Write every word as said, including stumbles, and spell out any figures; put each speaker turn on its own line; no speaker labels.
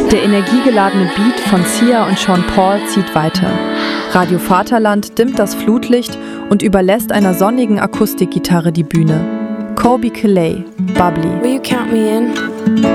Der energiegeladene Beat von Sia und Sean Paul zieht weiter. Radio Vaterland dimmt das Flutlicht und überlässt einer sonnigen Akustikgitarre die Bühne. Colbie Caillat, Bubbly.
Will you count me in?